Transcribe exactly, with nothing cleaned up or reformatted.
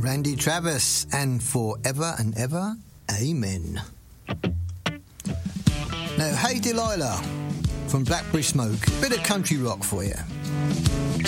Randy Travis, and Forever and Ever, Amen. Now, Hey Delilah from Blackberry Smoke, bit of country rock for you.